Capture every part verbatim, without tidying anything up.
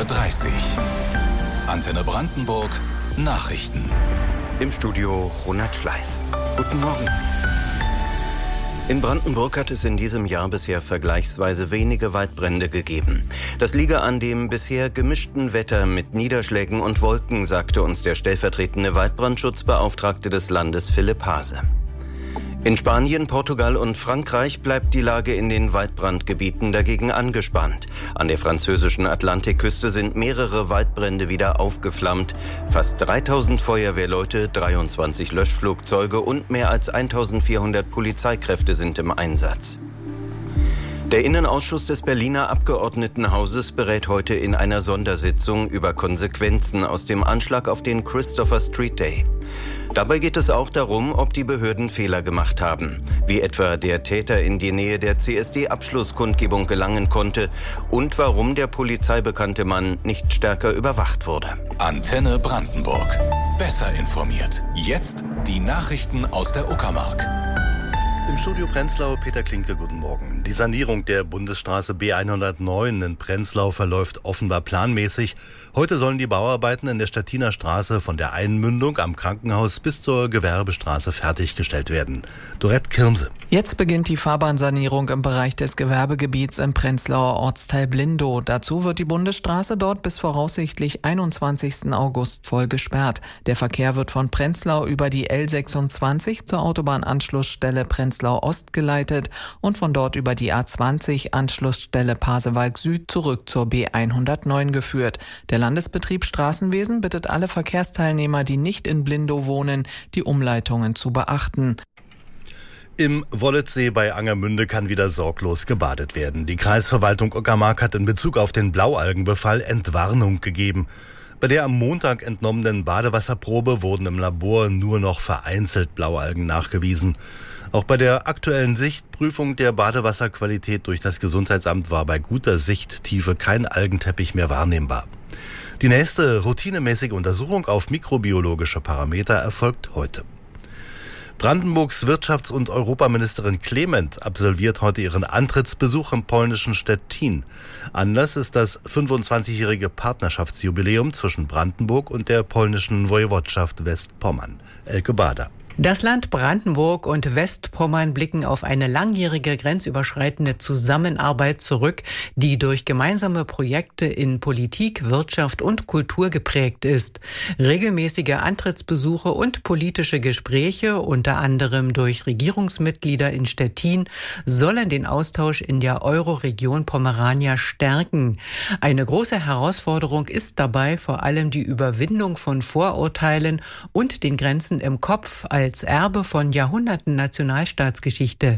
Uhr dreißig. Antenne Brandenburg Nachrichten. Im Studio Ronald Schleif. Guten Morgen. In Brandenburg hat es in diesem Jahr bisher vergleichsweise wenige Waldbrände gegeben. Das liege an dem bisher gemischten Wetter mit Niederschlägen und Wolken, sagte uns der stellvertretende Waldbrandschutzbeauftragte des Landes Philipp Hase. In Spanien, Portugal und Frankreich bleibt die Lage in den Waldbrandgebieten dagegen angespannt. An der französischen Atlantikküste sind mehrere Waldbrände wieder aufgeflammt. Fast dreitausend Feuerwehrleute, dreiundzwanzig Löschflugzeuge und mehr als eintausendvierhundert Polizeikräfte sind im Einsatz. Der Innenausschuss des Berliner Abgeordnetenhauses berät heute in einer Sondersitzung über Konsequenzen aus dem Anschlag auf den Christopher Street Day. Dabei geht es auch darum, ob die Behörden Fehler gemacht haben, wie etwa der Täter in die Nähe der C S D-Abschlusskundgebung gelangen konnte und warum der polizeibekannte Mann nicht stärker überwacht wurde. Antenne Brandenburg. Besser informiert. Jetzt die Nachrichten aus der Uckermark. Im Studio Prenzlau, Peter Klinke, guten Morgen. Die Sanierung der Bundesstraße B hundertneun in Prenzlau verläuft offenbar planmäßig. Heute sollen die Bauarbeiten in der Stettiner Straße von der Einmündung am Krankenhaus bis zur Gewerbestraße fertiggestellt werden. Dorette Kirmse. Jetzt beginnt die Fahrbahnsanierung im Bereich des Gewerbegebiets im Prenzlauer Ortsteil Blindow. Dazu wird die Bundesstraße dort bis voraussichtlich einundzwanzigsten August voll gesperrt. Der Verkehr wird von Prenzlau über die L sechsundzwanzig zur Autobahnanschlussstelle Prenzlau Ost geleitet und von dort über die A zwanzig Anschlussstelle Pasewalk Süd zurück zur B hundertneun geführt. Der Landesbetrieb Straßenwesen bittet alle Verkehrsteilnehmer, die nicht in Blindow wohnen, die Umleitungen zu beachten. Im Wollitzsee bei Angermünde kann wieder sorglos gebadet werden. Die Kreisverwaltung Uckermark hat in Bezug auf den Blaualgenbefall Entwarnung gegeben. Bei der am Montag entnommenen Badewasserprobe wurden im Labor nur noch vereinzelt Blaualgen nachgewiesen. Auch bei der aktuellen Sichtprüfung der Badewasserqualität durch das Gesundheitsamt war bei guter Sichttiefe kein Algenteppich mehr wahrnehmbar. Die nächste routinemäßige Untersuchung auf mikrobiologische Parameter erfolgt heute. Brandenburgs Wirtschafts- und Europaministerin Clement absolviert heute ihren Antrittsbesuch im polnischen Stettin. Anlass ist das fünfundzwanzigjährige Partnerschaftsjubiläum zwischen Brandenburg und der polnischen Woiwodschaft Westpommern. Elke Bader. Das Land Brandenburg und Westpommern blicken auf eine langjährige grenzüberschreitende Zusammenarbeit zurück, die durch gemeinsame Projekte in Politik, Wirtschaft und Kultur geprägt ist. Regelmäßige Antrittsbesuche und politische Gespräche, unter anderem durch Regierungsmitglieder in Stettin, sollen den Austausch in der Euroregion Pomerania stärken. Eine große Herausforderung ist dabei vor allem die Überwindung von Vorurteilen und den Grenzen im Kopf als Erbe von Jahrhunderten Nationalstaatsgeschichte.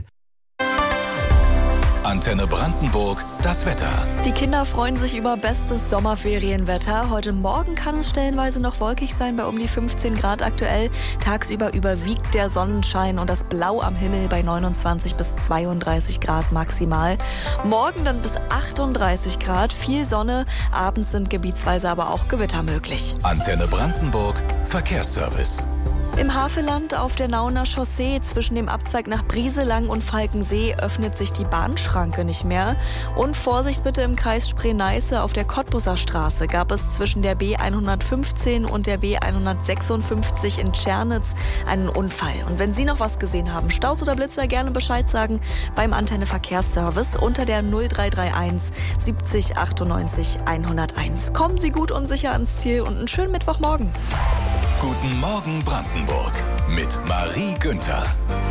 Antenne Brandenburg, das Wetter. Die Kinder freuen sich über bestes Sommerferienwetter. Heute Morgen kann es stellenweise noch wolkig sein, bei um die fünfzehn Grad aktuell. Tagsüber überwiegt der Sonnenschein und das Blau am Himmel bei neunundzwanzig bis zweiunddreißig Grad maximal. Morgen dann bis achtunddreißig Grad, viel Sonne. Abends sind gebietsweise aber auch Gewitter möglich. Antenne Brandenburg, Verkehrsservice. Im Havelland auf der Nauener Chaussee zwischen dem Abzweig nach Brieselang und Falkensee öffnet sich die Bahnschranke nicht mehr. Und Vorsicht bitte im Kreis Spree-Neiße auf der Cottbuser Straße gab es zwischen der B hundertfünfzehn und der B hundertsechsundfünfzig in Tschernitz einen Unfall. Und wenn Sie noch was gesehen haben, Staus oder Blitzer, gerne Bescheid sagen beim Antenne Verkehrsservice unter der null drei drei eins siebzig achtundneunzig hunderteins. Kommen Sie gut und sicher ans Ziel und einen schönen Mittwochmorgen. Guten Morgen Brandenburg mit Marie Günther.